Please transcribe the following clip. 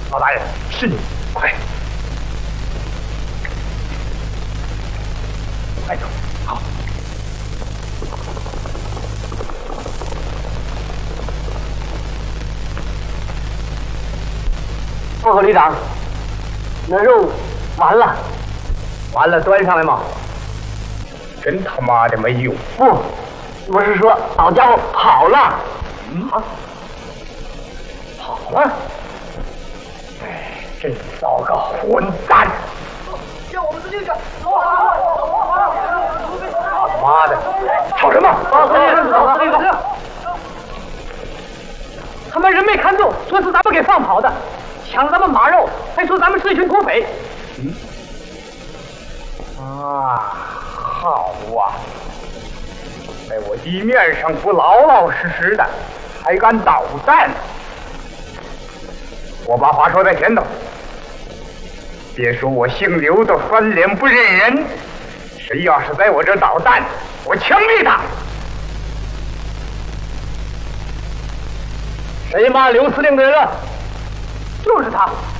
老大人，是你，快，快走，好。报告旅长，那肉完了，完了，端上来吗？真他妈的没用！不，我是说老家伙跑了。啊，跑了？哎，真糟糕，混蛋！叫我们司令长，妈的，吵什么？司令长，他们人没看住，说是咱们给放跑的。抢咱们马肉，还说咱们是一群土匪。好啊，在我地面上不老老实实的，还敢捣蛋！我把话说在前头，别说我姓刘的翻脸不认人，谁要是在我这捣蛋，我枪毙他！谁骂刘司令的人了？就是他。